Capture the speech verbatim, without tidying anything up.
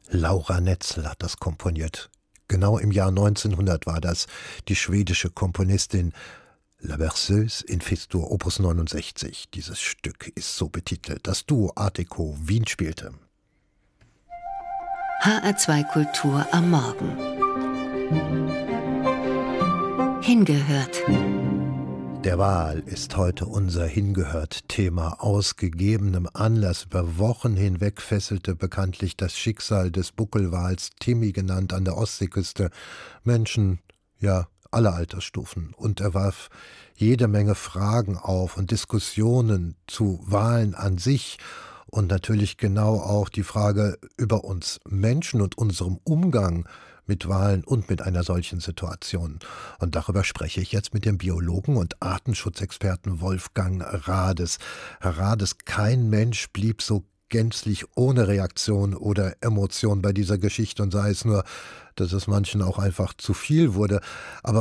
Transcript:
Laura Netzel hat das komponiert. Genau im Jahr neunzehnhundert war das. Die schwedische Komponistin La Berceuse in Fis-Dur, Opus neunundsechzig. Dieses Stück ist so betitelt. Das Duo Art Deco Wien spielte. H R zwei Kultur am Morgen. Hingehört. Der Wal ist heute unser Hingehört-Thema. Aus gegebenem Anlass über Wochen hinweg fesselte bekanntlich das Schicksal des Buckelwals, Timmy genannt, an der Ostseeküste Menschen, ja, aller Altersstufen. Und er warf jede Menge Fragen auf und Diskussionen zu Walen an sich. Und natürlich genau auch die Frage über uns Menschen und unserem Umgang mit Walen und mit einer solchen Situation. Und darüber spreche ich jetzt mit dem Biologen und Artenschutzexperten Wolfgang Rades. Herr Rades, kein Mensch blieb so gänzlich ohne Reaktion oder Emotion bei dieser Geschichte, und sei es nur, dass es manchen auch einfach zu viel wurde. Aber